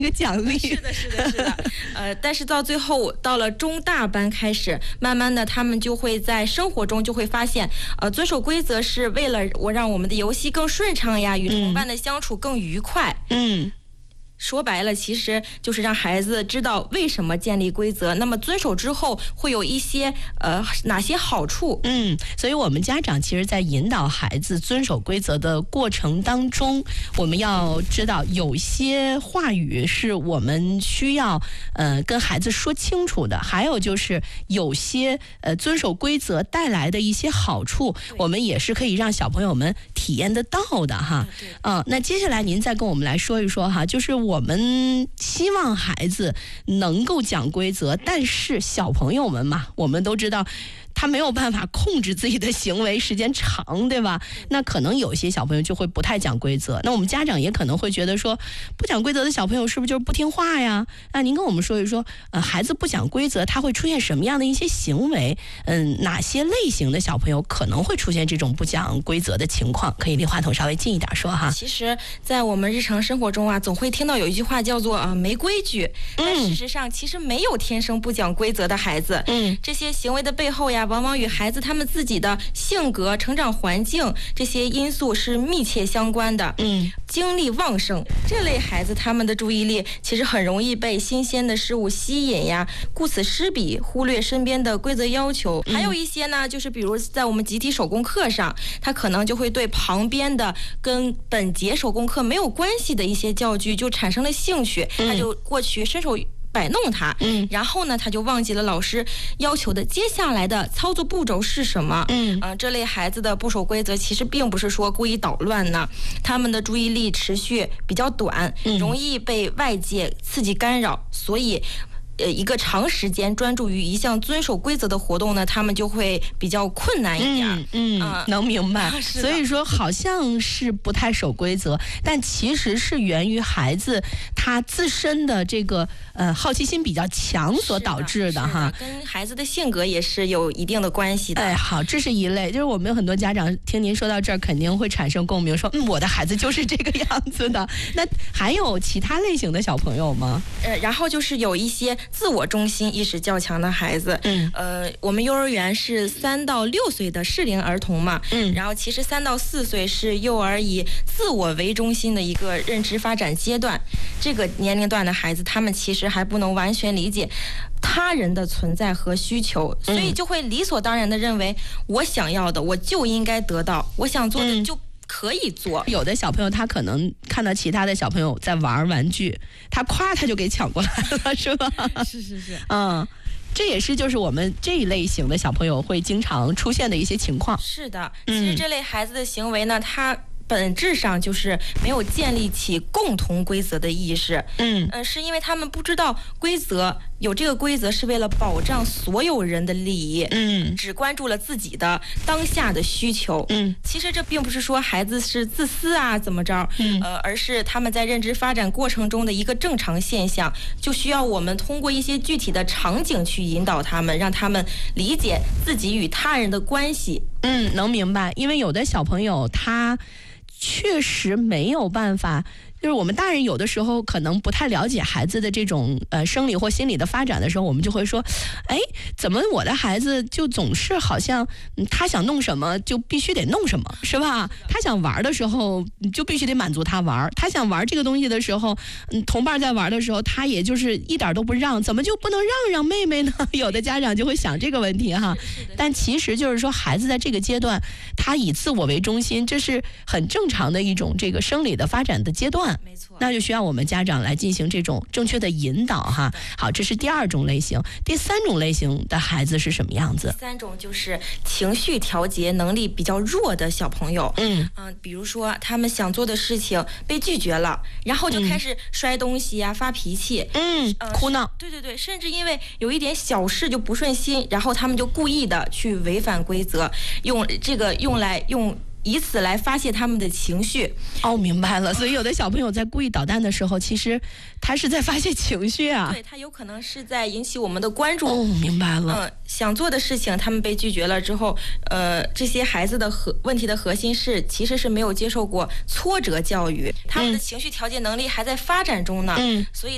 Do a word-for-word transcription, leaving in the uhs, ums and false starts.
一个奖励。 是的，是的，是的。呃，但是到最后到了中大班开始，慢慢的他们就会在生活中就会发现，呃，遵守规则是为了我让我们的游戏更顺畅呀，与同伴的相处更愉快。嗯。说白了，其实就是让孩子知道为什么建立规则，那么遵守之后会有一些呃哪些好处。 嗯，所以我们家长其实在引导孩子遵守规则的过程当中，我们要知道有些话语是我们需要呃跟孩子说清楚的，还有就是有些呃遵守规则带来的一些好处，我们也是可以让小朋友们体验得到的哈。嗯、呃，那接下来您再跟我们来说一说哈，就是我们希望孩子能够讲规则，但是小朋友们嘛，我们都知道他没有办法控制自己的行为时间长，对吧？那可能有些小朋友就会不太讲规则，那我们家长也可能会觉得说，不讲规则的小朋友是不是就是不听话呀？那您跟我们说一说，呃，孩子不讲规则他会出现什么样的一些行为？嗯，哪些类型的小朋友可能会出现这种不讲规则的情况？可以离话筒稍微近一点说哈。 其实在我们日常生活中啊，总会听到有一句话叫做啊没规矩，但事实上其实没有天生不讲规则的孩子。嗯，这些行为的背后呀，往往与孩子他们自己的性格、成长环境这些因素是密切相关的。嗯，精力旺盛这类孩子，他们的注意力其实很容易被新鲜的事物吸引呀，顾此失彼，忽略身边的规则要求。还有一些呢，就是比如在我们集体手工课上，他可能就会对旁边的跟本节手工课没有关系的一些教具就产生了兴趣，他就过去伸手摆弄它，嗯，然后呢，他就忘记了老师要求的接下来的操作步骤是什么，嗯，呃，这类孩子的不守规则，其实并不是说故意捣乱呢，他们的注意力持续比较短，容易被外界刺激干扰，所以。呃，一个长时间专注于一项遵守规则的活动呢，他们就会比较困难一点。 嗯，嗯呃、能明白。所以说，好像是不太守规则，但其实是源于孩子他自身的这个呃好奇心比较强所导致的哈。 跟孩子的性格也是有一定的关系的。 哎，好，这是一类。就是我们有很多家长听您说到这儿，肯定会产生共鸣，说嗯，我的孩子就是这个样子的。那还有其他类型的小朋友吗？ 呃，然后就是有一些自我中心意识较强的孩子，嗯，呃，我们幼儿园是三到六岁的适龄儿童嘛，嗯，然后其实三到四岁是幼儿以自我为中心的一个认知发展阶段，这个年龄段的孩子，他们其实还不能完全理解他人的存在和需求，所以就会理所当然的认为，我想要的我就应该得到，我想做的就可以做。 有的小朋友他可能看到其他的小朋友在玩玩具，他夸他就给抢过来了，是吧？ 是是是， 嗯。这也是就是我们这一类型的小朋友会经常出现的一些情况。 是的，其实这类孩子的行为呢，他本质上就是没有建立起共同规则的意识。嗯，呃，是因为他们不知道规则有这个规则是为了保障所有人的利益。嗯，只关注了自己的当下的需求。嗯，其实这并不是说孩子是自私啊怎么着，嗯，呃，而是他们在认知发展过程中的一个正常现象，就需要我们通过一些具体的场景去引导他们，让他们理解自己与他人的关系。 嗯，能明白，因为有的小朋友他确实没有办法，就是我们大人有的时候可能不太了解孩子的这种呃生理或心理的发展的时候，我们就会说，哎，怎么我的孩子就总是好像、嗯、他想弄什么就必须得弄什么，是吧？他想玩的时候就必须得满足他玩，他想玩这个东西的时候，嗯，同伴在玩的时候，他也就是一点都不让，怎么就不能让让妹妹呢？有的家长就会想这个问题哈。但其实就是说，孩子在这个阶段，他以自我为中心，这是很正常的一种这个生理的发展的阶段。 没错， 那就需要我们家长来进行这种正确的引导哈。好，这是第二种类型。第三种类型的孩子是什么样子？ 第三种就是情绪调节能力比较弱的小朋友。嗯嗯、呃，比如说他们想做的事情被拒绝了，然后就开始摔东西呀、啊、发脾气， 嗯，呃、哭闹。 对对对，甚至因为有一点小事就不顺心，然后他们就故意的去违反规则，用这个用来用。以此来发泄他们的情绪。 哦，明白了。所以有的小朋友在故意捣蛋的时候，其实他是在发泄情绪啊。 对，他有可能是在引起我们的关注。 哦，明白了。 嗯，想做的事情他们被拒绝了之后，呃，这些孩子的核问题的核心是其实是没有接受过挫折教育，他们的情绪调节能力还在发展中呢。嗯，所以